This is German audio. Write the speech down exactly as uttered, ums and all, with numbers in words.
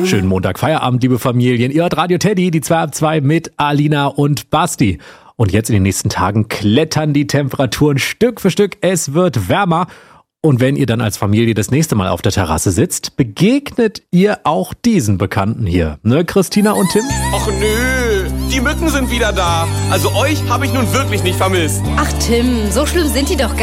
Schönen Montag, Feierabend, liebe Familien. Ihr hört Radio Teddy, die zwei ab zwei mit Alina und Basti. Und jetzt in den nächsten Tagen klettern die Temperaturen Stück für Stück. Es wird wärmer. Und wenn ihr dann als Familie das nächste Mal auf der Terrasse sitzt, begegnet ihr auch diesen Bekannten hier. Ne, Christina und Tim? Och nö, die Mücken sind wieder da. Also euch habe ich nun wirklich nicht vermisst. Ach Tim, so schlimm sind die doch gar nicht.